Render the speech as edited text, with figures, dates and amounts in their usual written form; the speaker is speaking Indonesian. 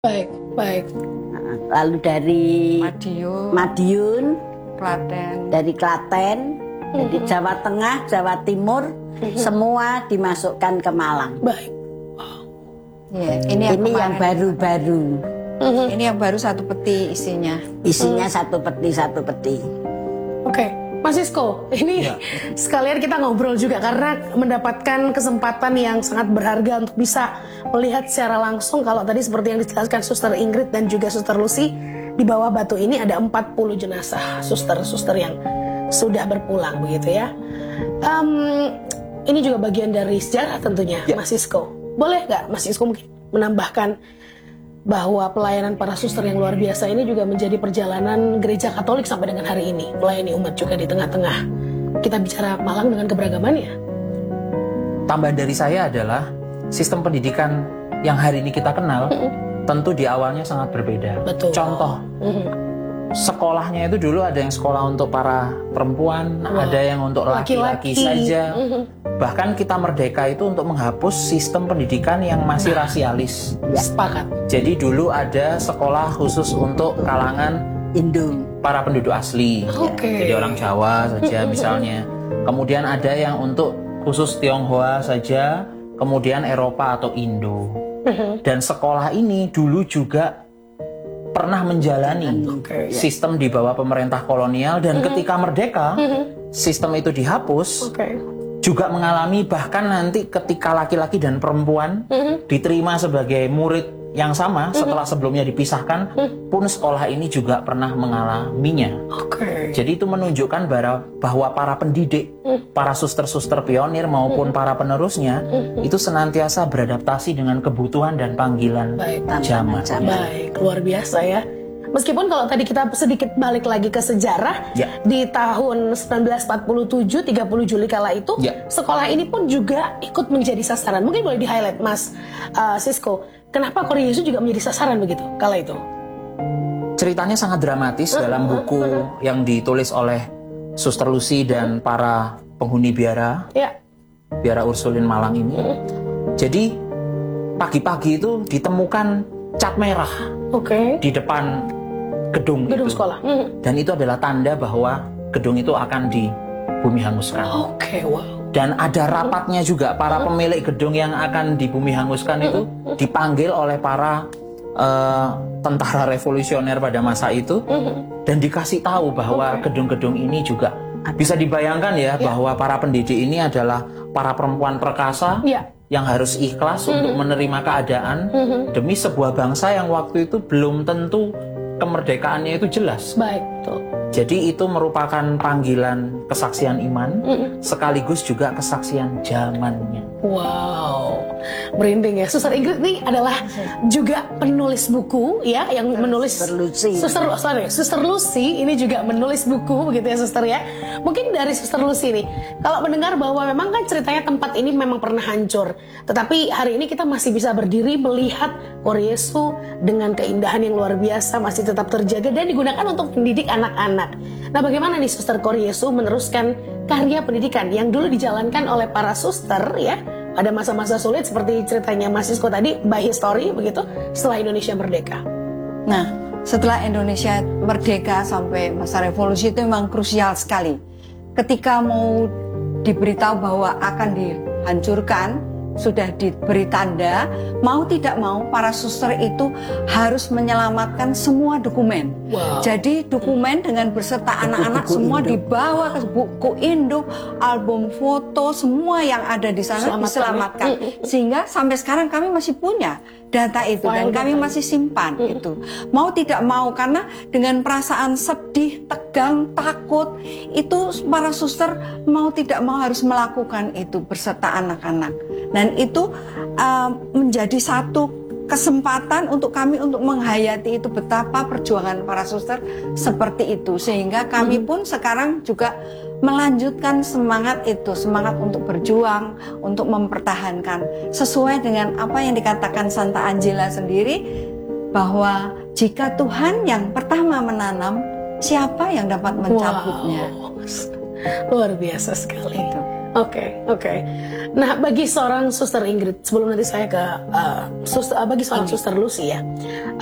Baik, baik. Lalu dari Madiun, Klaten, dari Klaten, dari Jawa Tengah, Jawa Timur, semua dimasukkan ke Malang. Baik. ya, Ini yang baru-baru. Ini yang baru satu peti isinya. Isinya satu peti. Oke, Mas Sisko, ini sekalian kita ngobrol juga karena mendapatkan kesempatan yang sangat berharga untuk bisa melihat secara langsung. Kalau tadi seperti yang dijelaskan Suster Ingrid dan juga Suster Lucy, di bawah batu ini ada 40 jenazah suster-suster yang sudah berpulang begitu ya. Ini juga bagian dari sejarah tentunya, Mas Sisko. Boleh nggak Mas Sisko mungkin menambahkan bahwa pelayanan para suster yang luar biasa ini juga menjadi perjalanan gereja Katolik sampai dengan hari ini, melayani umat juga di tengah-tengah kita bicara Malang dengan keberagamannya. Tambahan dari saya adalah sistem pendidikan yang hari ini kita kenal tentu di awalnya sangat berbeda. Betul. Contoh, sekolahnya itu dulu ada yang sekolah untuk para perempuan, ada yang untuk laki-laki saja. Bahkan kita merdeka itu untuk menghapus sistem pendidikan yang masih rasialis. Sepakat. Jadi dulu ada sekolah khusus untuk kalangan Indo, para penduduk asli. Oke. Jadi orang Jawa saja misalnya. Kemudian ada yang untuk khusus Tionghoa saja, kemudian Eropa atau Indo. Dan sekolah ini dulu juga pernah menjalani sistem di bawah pemerintah kolonial, dan ketika merdeka sistem itu dihapus. Juga mengalami bahkan nanti ketika laki-laki dan perempuan diterima sebagai murid yang sama setelah sebelumnya dipisahkan, pun sekolah ini juga pernah mengalaminya. Jadi itu menunjukkan bahwa para pendidik, para suster-suster pionir maupun para penerusnya itu senantiasa beradaptasi dengan kebutuhan dan panggilan zaman. Baik, luar biasa ya. Meskipun kalau tadi kita sedikit balik lagi ke sejarah, di tahun 1947, 30 Juli kala itu, sekolah ini pun juga ikut menjadi sasaran. Mungkin boleh di-highlight Mas Sisko, kenapa Korea Yesus juga menjadi sasaran begitu kala itu? Ceritanya sangat dramatis dalam buku yang ditulis oleh Suster Lucy dan para penghuni biara, biara Ursulin Malang ini. Jadi pagi-pagi itu ditemukan cat merah di depan gedung itu. Sekolah. Dan itu adalah tanda bahwa gedung itu akan dibumi hanguskan. Dan ada rapatnya juga, para pemilik gedung yang akan dibumi hanguskan itu dipanggil oleh para tentara revolusioner pada masa itu, dan dikasih tahu bahwa gedung-gedung ini juga bisa dibayangkan ya, bahwa para pendidik ini adalah para perempuan perkasa yang harus ikhlas untuk menerima keadaan demi sebuah bangsa yang waktu itu belum tentu kemerdekaannya itu jelas. Baik, betul. Jadi itu merupakan panggilan kesaksian iman, sekaligus juga kesaksian zamannya. Wow, merinding ya. Suster Ingrid ini adalah juga penulis buku ya, yang menulis. Suster Lucy ini juga menulis buku begitu ya, Suster ya. Mungkin dari Suster Lucy nih, kalau mendengar bahwa memang kan ceritanya tempat ini memang pernah hancur, tetapi hari ini kita masih bisa berdiri melihat Korea Yesus dengan keindahan yang luar biasa masih tetap terjaga dan digunakan untuk mendidik anak-anak. Nah, bagaimana nih Suster Korea Yesus meneruskan karya pendidikan yang dulu dijalankan oleh para suster ya pada masa-masa sulit seperti ceritanya Mas Sisko tadi, by history begitu, setelah Indonesia merdeka. Nah, setelah Indonesia merdeka sampai masa revolusi itu memang krusial sekali. Ketika mau diberitahu bahwa akan dihancurkan, sudah diberi tanda, mau tidak mau para suster itu harus menyelamatkan semua dokumen. Jadi dokumen dengan beserta anak-anak semua dibawa ke buku induk, album foto, semua yang ada di sana diselamatkan. Sehingga sampai sekarang kami masih punya data itu dan kami masih simpan itu. Mau tidak mau, karena dengan perasaan sedih, tegang, takut, itu para suster mau tidak mau harus melakukan itu beserta anak-anak. Dan itu menjadi satu kesempatan untuk kami untuk menghayati itu, betapa perjuangan para suster seperti itu. Sehingga kami pun sekarang juga melanjutkan semangat itu, semangat untuk berjuang, untuk mempertahankan. Sesuai dengan apa yang dikatakan Santa Angela sendiri, bahwa jika Tuhan yang pertama menanam, siapa yang dapat mencabutnya? Luar biasa sekali. Oke. Nah, bagi seorang Suster Ingrid, sebelum nanti saya ke bagi seorang Suster Lucy ya,